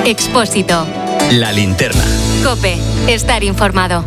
Expósito. La linterna. COPE. Estar informado.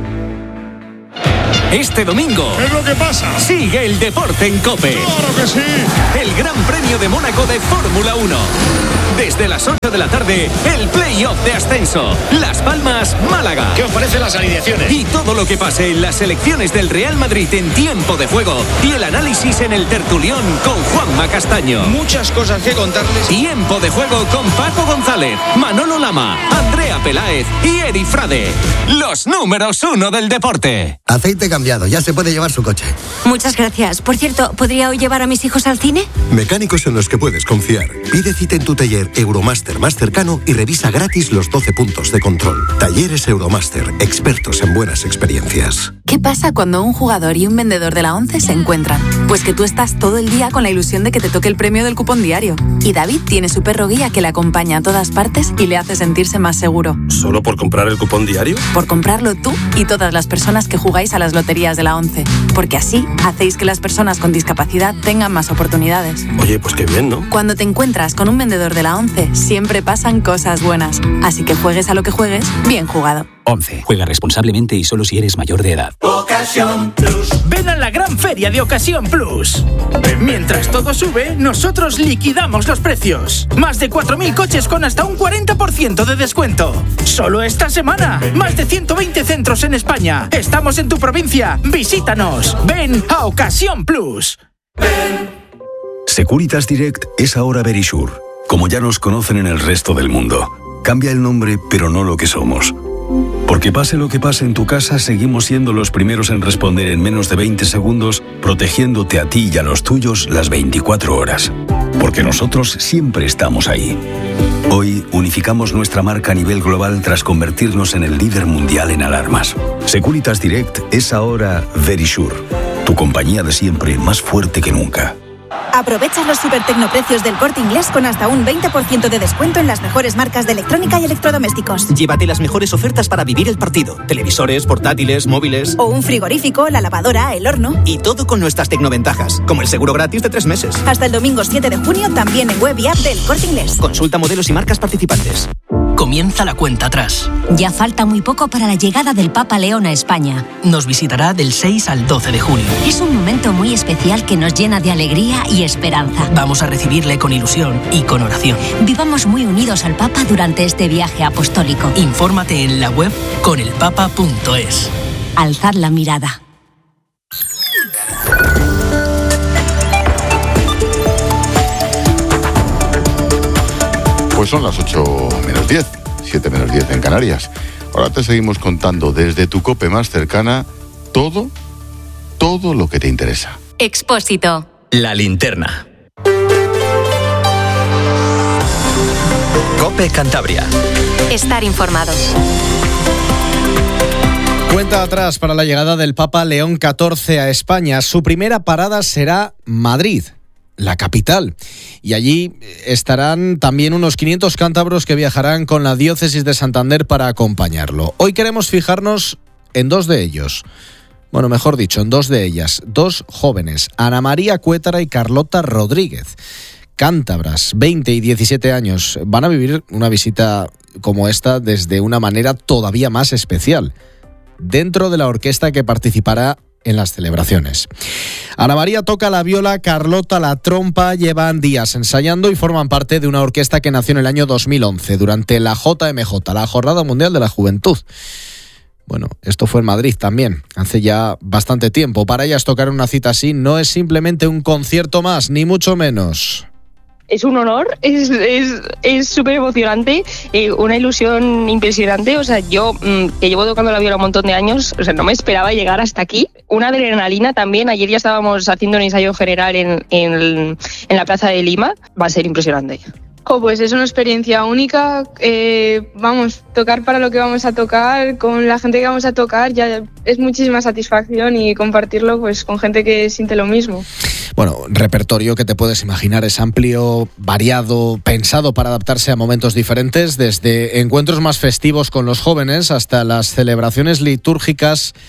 Este domingo, ¿qué es lo que pasa? Sigue el deporte en COPE. ¡Claro que sí! El Gran Premio de Mónaco de Fórmula 1. Desde las 8 de la tarde, el play-off de ascenso. Las Palmas, Málaga. ¿Qué os parecen las alineaciones? Y todo lo que pase en las selecciones del Real Madrid en tiempo de juego. Y el análisis en el tertulión con Juanma Castaño. Muchas cosas que contarles. Tiempo de juego con Paco González, Manolo Lama, Andrea Peláez y Eri Frade. Los números 1 del deporte. Aceite cambiado, ya se puede llevar su coche. Muchas gracias. Por cierto, ¿podría hoy llevar a mis hijos al cine? Mecánicos en los que puedes confiar. Pide cita en tu taller Euromaster más cercano y revisa gratis los 12 puntos de control. Talleres Euromaster, expertos en buenas experiencias. ¿Qué pasa cuando un jugador y un vendedor de la ONCE se encuentran? Pues que tú estás todo el día con la ilusión de que te toque el premio del cupón diario. Y David tiene su perro guía que le acompaña a todas partes y le hace sentirse más seguro. ¿Solo por comprar el cupón diario? Por comprarlo tú y todas las personas que jugáis a las loterías de la ONCE. Porque así hacéis que las personas con discapacidad tengan más oportunidades. Oye, pues qué bien, ¿no? Cuando te encuentras con un vendedor de la ONCE, siempre pasan cosas buenas. Así que juegues a lo que juegues, bien jugado. 11. Juega responsablemente y solo si eres mayor de edad. Ocasión Plus. Ven a la gran feria de Ocasión Plus. Mientras todo sube, nosotros liquidamos los precios. Más de 4.000 coches con hasta un 40% de descuento. Solo esta semana. Más de 120 centros en España. Estamos en tu provincia. Visítanos. Ven a Ocasión Plus. Securitas Direct es ahora Verisure. Como ya nos conocen en el resto del mundo. Cambia el nombre, pero no lo que somos. Porque pase lo que pase en tu casa, seguimos siendo los primeros en responder en menos de 20 segundos, protegiéndote a ti y a los tuyos las 24 horas. Porque nosotros siempre estamos ahí. Hoy unificamos nuestra marca a nivel global tras convertirnos en el líder mundial en alarmas. Securitas Direct es ahora Verisure, tu compañía de siempre más fuerte que nunca. Aprovecha los super tecnoprecios del Corte Inglés con hasta un 20% de descuento en las mejores marcas de electrónica y electrodomésticos. Llévate las mejores ofertas para vivir el partido. Televisores, portátiles, móviles. O un frigorífico, la lavadora, el horno. Y todo con nuestras tecnoventajas, como el seguro gratis de 3 meses. Hasta el domingo 7 de junio también en web y app del Corte Inglés. Consulta modelos y marcas participantes. Comienza la cuenta atrás. Ya falta muy poco para la llegada del Papa León a España. Nos visitará del 6 al 12 de junio. Es un momento muy especial que nos llena de alegría y esperanza. Vamos a recibirle con ilusión y con oración. Vivamos muy unidos al Papa durante este viaje apostólico. Infórmate en la web conelpapa.es. Alzad la mirada. Pues son las 8 menos 10, 7 menos 10 en Canarias. Ahora te seguimos contando desde tu COPE más cercana todo lo que te interesa. Expósito. La linterna. COPE Cantabria. Estar informado. Cuenta atrás para la llegada del Papa León XIV a España. Su primera parada será Madrid, la capital. Y allí estarán también unos 500 cántabros que viajarán con la diócesis de Santander para acompañarlo. Hoy queremos fijarnos en dos de ellos. Bueno, mejor dicho, en dos de ellas. Dos jóvenes, Ana María Cuétara y Carlota Rodríguez. Cántabras, 20 y 17 años. Van a vivir una visita como esta desde una manera todavía más especial, dentro de la orquesta que participará en las celebraciones. Ana María toca la viola, Carlota la trompa, llevan días ensayando y forman parte de una orquesta que nació en el año 2011, durante la JMJ, la Jornada Mundial de la Juventud. Bueno, esto fue en Madrid también, hace ya bastante tiempo. Para ellas tocar una cita así no es simplemente un concierto más, ni mucho menos. Es un honor, es súper emocionante, una ilusión impresionante. O sea, yo que llevo tocando la viola un montón de años, o sea, no me esperaba llegar hasta aquí. Una adrenalina también. Ayer ya estábamos haciendo un ensayo general en la Plaza de Lima. Va a ser impresionante. Pues es una experiencia única, tocar para lo que vamos a tocar, con la gente que vamos a tocar, ya es muchísima satisfacción y compartirlo pues con gente que siente lo mismo. Bueno, repertorio que te puedes imaginar es amplio, variado, pensado para adaptarse a momentos diferentes, desde encuentros más festivos con los jóvenes hasta las celebraciones litúrgicas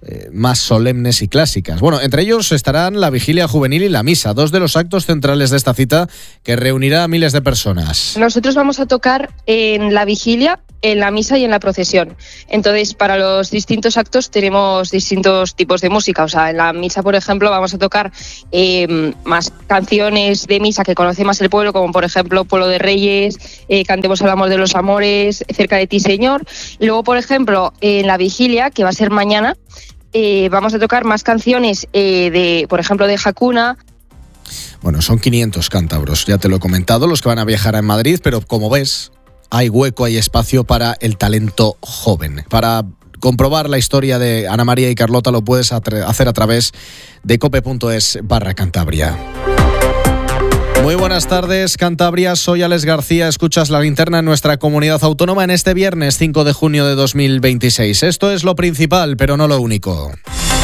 más solemnes y clásicas. Bueno, entre ellos estarán la vigilia juvenil y la misa, dos de los actos centrales de esta cita que reunirá a miles de personas. Nosotros vamos a tocar en la vigilia, en la misa y en la procesión. Entonces, para los distintos actos tenemos distintos tipos de música. O sea, en la misa, por ejemplo, vamos a tocar más canciones de misa que conoce más el pueblo, como por ejemplo Pueblo de Reyes, Cantemos al amor de los amores, Cerca de ti, Señor. Y luego, por ejemplo, en la vigilia, que va a ser mañana, vamos a tocar más canciones por ejemplo, de Hakuna. Bueno, son 500 cántabros, ya te lo he comentado, los que van a viajar en Madrid, pero como ves, hay hueco, hay espacio para el talento joven. Para comprobar la historia de Ana María y Carlota lo puedes hacer a través de cope.es/Cantabria. Muy buenas tardes, Cantabria. Soy Alex García. Escuchas La Linterna en nuestra comunidad autónoma en este viernes 5 de junio de 2026. Esto es lo principal, pero no lo único.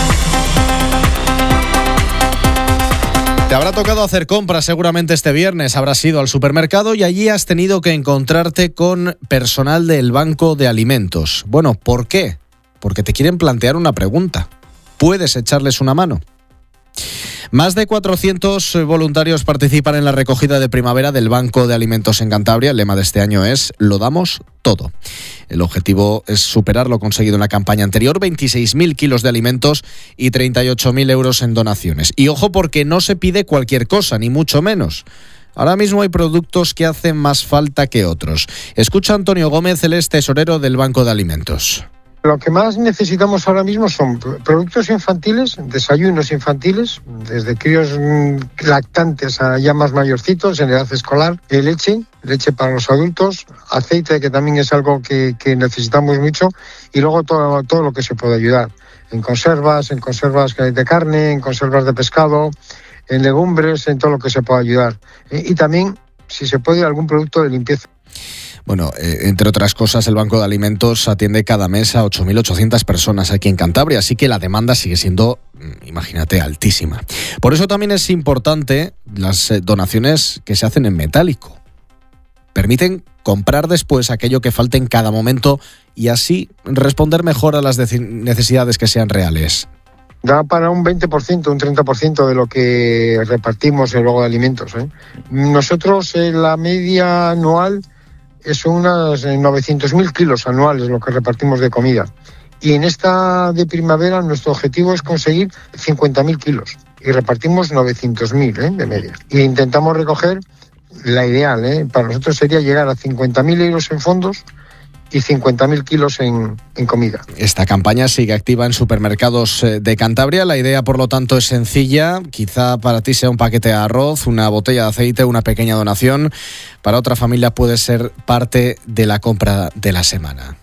Te habrá tocado hacer compras seguramente este viernes. Habrás ido al supermercado y allí has tenido que encontrarte con personal del Banco de Alimentos. Bueno, ¿por qué? Porque te quieren plantear una pregunta. ¿Puedes echarles una mano? Más de 400 voluntarios participan en la recogida de primavera del Banco de Alimentos en Cantabria. El lema de este año es «Lo damos todo». El objetivo es superar lo conseguido en la campaña anterior, 26.000 kilos de alimentos y 38.000 euros en donaciones. Y ojo, porque no se pide cualquier cosa, ni mucho menos. Ahora mismo hay productos que hacen más falta que otros. Escucha a Antonio Gómez, él es tesorero del Banco de Alimentos. Lo que más necesitamos ahora mismo son productos infantiles, desayunos infantiles, desde críos lactantes a ya más mayorcitos en edad escolar, leche para los adultos, aceite, que también es algo que necesitamos mucho, y luego todo lo que se puede ayudar, en conservas de carne, en conservas de pescado, en legumbres, en todo lo que se pueda ayudar. Y también, si se puede, algún producto de limpieza. Bueno, entre otras cosas, el Banco de Alimentos atiende cada mes a 8.800 personas aquí en Cantabria, así que la demanda sigue siendo, imagínate, altísima. Por eso también es importante las donaciones que se hacen en metálico. Permiten comprar después aquello que falte en cada momento y así responder mejor a las necesidades que sean reales. Da para un 20%, un 30% de lo que repartimos en luego de alimentos. Nosotros, la media anual son unas 900.000 kilos anuales lo que repartimos de comida. Y en esta de primavera nuestro objetivo es conseguir 50.000 kilos. Y repartimos 900.000 de media. Y intentamos recoger, la ideal para nosotros sería llegar a 50.000 euros en fondos y 50.000 kilos en comida. Esta campaña sigue activa en supermercados de Cantabria. La idea, por lo tanto, es sencilla. Quizá para ti sea un paquete de arroz, una botella de aceite, una pequeña donación. Para otra familia puede ser parte de la compra de la semana.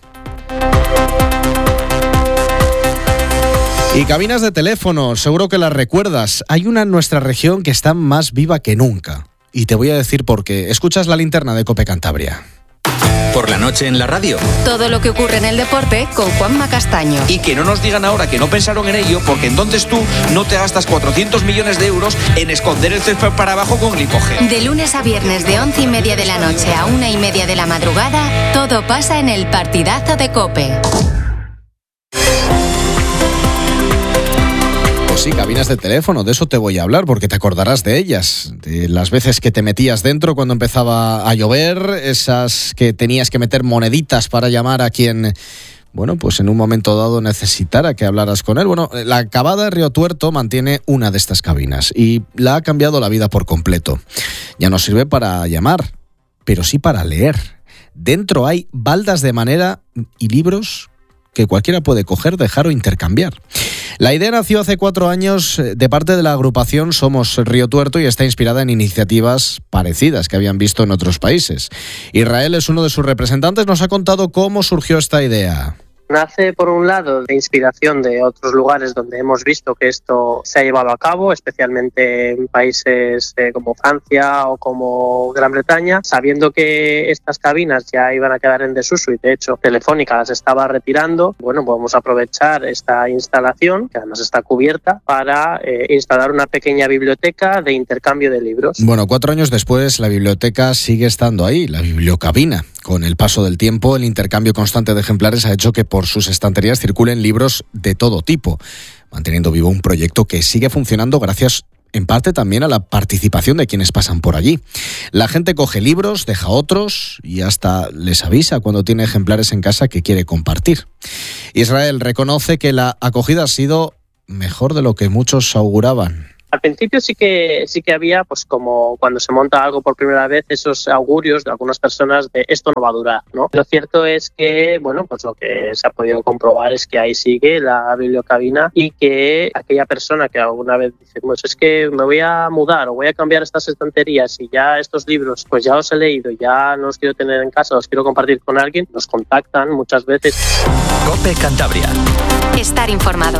Y cabinas de teléfono, seguro que las recuerdas. Hay una en nuestra región que está más viva que nunca. Y te voy a decir por qué. Escuchas La Linterna de COPE Cantabria. Por la noche en la radio. Todo lo que ocurre en el deporte con Juanma Castaño. Y que no nos digan ahora que no pensaron en ello, porque entonces tú no te gastas 400 millones de euros en esconder el césped para abajo con glipogel. De lunes a viernes de 11:30 de la noche a 1:30 de la madrugada, todo pasa en el partidazo de COPE. Sí, cabinas de teléfono, de eso te voy a hablar porque te acordarás de ellas, de las veces que te metías dentro cuando empezaba a llover, esas que tenías que meter moneditas para llamar a quien, bueno, pues en un momento dado necesitara que hablaras con él. Bueno, la Cavada de Río Tuerto mantiene una de estas cabinas y la ha cambiado la vida por completo. Ya no sirve para llamar, pero sí para leer. Dentro hay baldas de madera y libros que cualquiera puede coger, dejar o intercambiar. La idea nació hace 4 años de parte de la agrupación Somos Río Tuerto y está inspirada en iniciativas parecidas que habían visto en otros países. Israel es uno de sus representantes, nos ha contado cómo surgió esta idea. Nace, por un lado, de inspiración de otros lugares donde hemos visto que esto se ha llevado a cabo, especialmente en países como Francia o como Gran Bretaña, sabiendo que estas cabinas ya iban a quedar en desuso y, de hecho, Telefónica las estaba retirando. Bueno, podemos aprovechar esta instalación, que además está cubierta, para instalar una pequeña biblioteca de intercambio de libros. Bueno, 4 años después, la biblioteca sigue estando ahí, la bibliocabina, Con el paso del tiempo, el intercambio constante de ejemplares ha hecho que por sus estanterías circulen libros de todo tipo, manteniendo vivo un proyecto que sigue funcionando gracias en parte también a la participación de quienes pasan por allí. La gente coge libros, deja otros y hasta les avisa cuando tiene ejemplares en casa que quiere compartir. Israel reconoce que la acogida ha sido mejor de lo que muchos auguraban. Al principio sí que había, pues como cuando se monta algo por primera vez, esos augurios de algunas personas de esto no va a durar, ¿no? Lo cierto es que, bueno, pues lo que se ha podido comprobar es que ahí sigue la bibliocabina y que aquella persona que alguna vez dice, pues es que me voy a mudar o voy a cambiar estas estanterías y ya estos libros, pues ya los he leído, ya no los quiero tener en casa, los quiero compartir con alguien, nos contactan muchas veces. COPE Cantabria. Estar informado.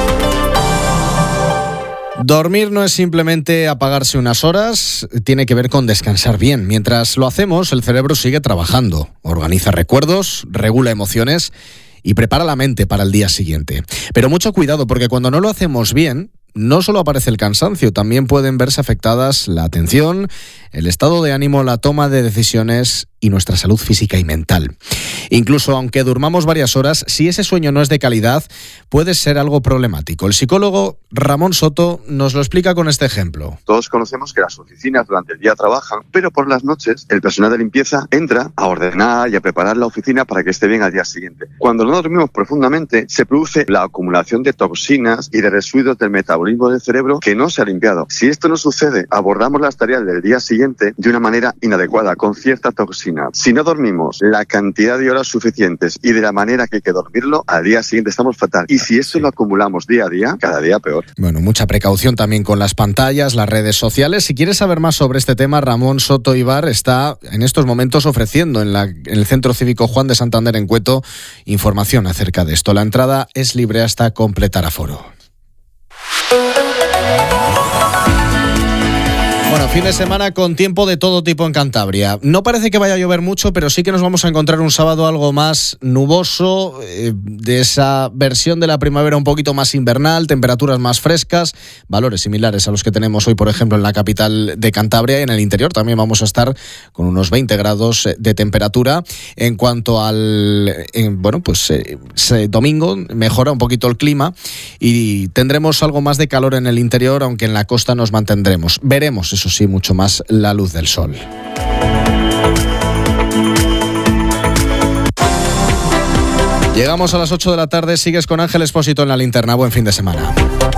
Dormir no es simplemente apagarse unas horas, tiene que ver con descansar bien. Mientras lo hacemos, el cerebro sigue trabajando, organiza recuerdos, regula emociones y prepara la mente para el día siguiente. Pero mucho cuidado, porque cuando no lo hacemos bien, no solo aparece el cansancio, también pueden verse afectadas la atención, el estado de ánimo, la toma de decisiones y nuestra salud física y mental. Incluso aunque durmamos varias horas, si ese sueño no es de calidad, puede ser algo problemático. El psicólogo Ramón Soto nos lo explica con este ejemplo. Todos conocemos que las oficinas durante el día trabajan, pero por las noches el personal de limpieza entra a ordenar y a preparar la oficina para que esté bien al día siguiente. Cuando no dormimos profundamente, se produce la acumulación de toxinas y de residuos del metabolismo del cerebro que no se ha limpiado. Si esto no sucede, abordamos las tareas del día siguiente de una manera inadecuada, con cierta toxina. Si no dormimos la cantidad de horas suficientes y de la manera que hay que dormirlo, al día siguiente estamos fatal. Y si esto lo acumulamos día a día, cada día peor. Bueno, mucha precaución también con las pantallas, las redes sociales. Si quieres saber más sobre este tema, Ramón Soto Ibar está en estos momentos ofreciendo en el Centro Cívico Juan de Santander en Cueto información acerca de esto. La entrada es libre hasta completar aforo. Bueno, fin de semana con tiempo de todo tipo en Cantabria. No parece que vaya a llover mucho, pero sí que nos vamos a encontrar un sábado algo más nuboso, de esa versión de la primavera un poquito más invernal, temperaturas más frescas, valores similares a los que tenemos hoy, por ejemplo, en la capital de Cantabria, y en el interior también vamos a estar con unos 20 grados de temperatura. En cuanto al domingo mejora un poquito el clima y tendremos algo más de calor en el interior, aunque en la costa nos mantendremos. Veremos, eso sí, mucho más la luz del sol. Llegamos a las 8 de la tarde, sigues con Ángel Expósito en la linterna. Buen fin de semana.